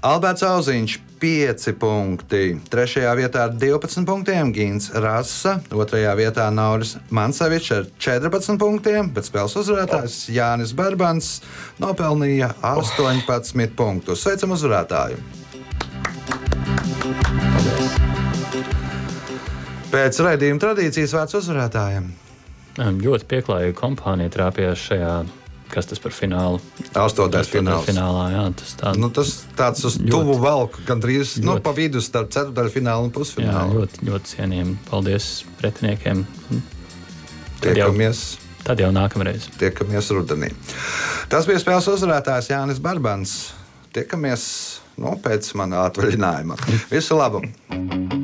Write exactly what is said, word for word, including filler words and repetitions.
Alberts Auziņš pieci punkti. Trešajā vietā ar divpadsmit punktiem Gins Rasa. Otrajā vietā Nauris Mancevičs ar četrpadsmit punktiem, bet spēles uzvarētājs Jānis Barbans nopelnīja astoņpadsmit punktus. Sveicam uzvarētāju! Pēc raidījuma tradīcijas vārds uzvarētājiem. Ļoti pieklājīga kompānija trāpījās šajā, kas tas par finālu? Astotais fināls. Finālā, jā, tas, tā, nu, tas tāds uz ļoti, tuvu velku, gandrīz nu, pa vidu starp ceturtdaļu finālu un pusfinālu. Jā, ļoti, ļoti cienījami. Paldies pretiniekiem. Tiekamies. Tad jau nākamreiz. Tiekamies rudenī. Tas bija spēles uzvarētājs Jānis Barbans. Tiekamies nu, pēc mana atvaļinājuma. Visu labu!